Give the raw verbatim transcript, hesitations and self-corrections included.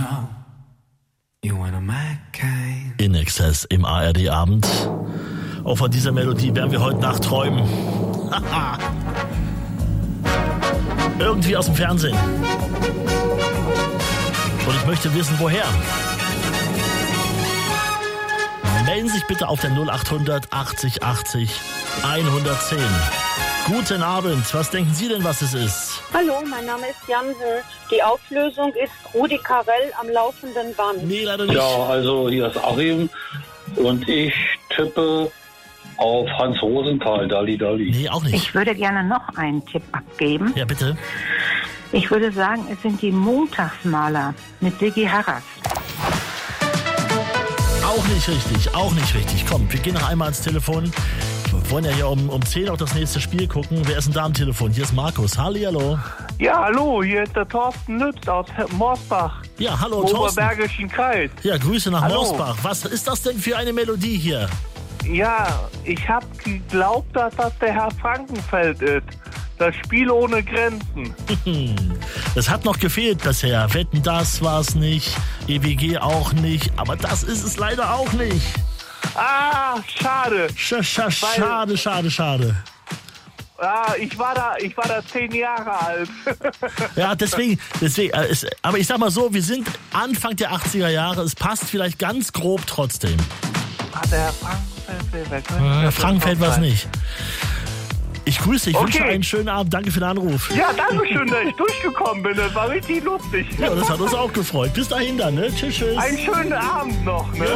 know you wanna make it. In Excess im A R D-Abend. Auch von dieser Melodie werden wir heute Nacht träumen. Irgendwie aus dem Fernsehen. Und ich möchte wissen, woher. Melden Sie sich bitte auf der null achthundert achtzig achtzig hundertzehn. Guten Abend, was denken Sie denn, was es ist? Hallo, mein Name ist Jansen. Die Auflösung ist Rudi Carell am laufenden Band. Nee, leider nicht. Ja, also hier ist Achim und ich tippe auf Hans Rosenthal, Dali Dali. Nee, auch nicht. Ich würde gerne noch einen Tipp abgeben. Ja, bitte. Ich würde sagen, es sind die Montagsmaler mit Siggi Harras. Auch nicht richtig, auch nicht richtig. Komm, wir gehen noch einmal ans Telefon. Wir wollen ja hier um, um zehn auf das nächste Spiel gucken. Wer ist denn da am Telefon? Hier ist Markus. Hallihallo. Ja, hallo, hier ist der Thorsten Lütz aus Morsbach. Ja, hallo im Thorsten. Oberbergischen Kreis. Ja, Grüße nach Hallo. Morsbach. Was ist das denn für eine Melodie hier? Ja, ich habe geglaubt, dass das der Herr Frankenfeld ist. Das Spiel ohne Grenzen. Das hat noch gefehlt bisher. Wetten, das war's nicht. E W G auch nicht. Aber das ist es leider auch nicht. Ah, schade. Sch sch schade, schade, schade. Ah, ich war da, ich war da zehn Jahre alt. Ja, deswegen, deswegen, äh, es, aber ich sag mal so, wir sind Anfang der achtziger Jahre. Es passt vielleicht ganz grob trotzdem. Ah, der Herr Frankenfeld, wer könnte Äh, das Frankenfeld noch war's sein? nicht. Ich grüße dich, Okay. wünsche einen schönen Abend. Danke für den Anruf. Ja, danke schön, dass ich durchgekommen bin. Das war richtig lustig. Ja, das hat uns auch gefreut. Bis dahin dann, ne? Tschüss, tschüss. Einen schönen Abend noch, ne?